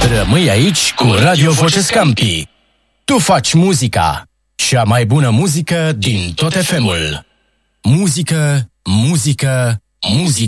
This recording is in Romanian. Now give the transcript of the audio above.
Rămâi aici cu Radio Voce Scampi. Tu faci muzica, cea mai bună muzică din tot FM-ul. Muzică, muzică, muzică.